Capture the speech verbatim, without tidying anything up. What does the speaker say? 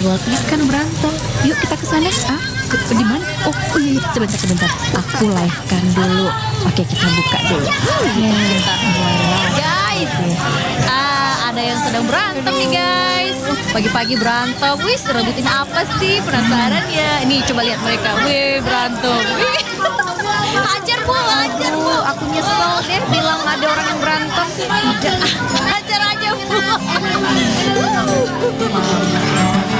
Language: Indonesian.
jual ikan berantem. Yuk kita ke sana. Ah, ke, di mana? Oh, oh iya, sebentar sebentar. Aku live kan dulu. Oke, kita buka dulu. Ya, Guys, ah, ada yang sedang berantem nih guys. Pagi-pagi berantem. Wih, rebutin apa sih? Penasaran ya? Nih coba lihat mereka. Wih, berantem. Wih. Ajar bu, ajar bu. Aku nyesel deh bilang ada orang yang berantem. Tidak, ajar aja bu.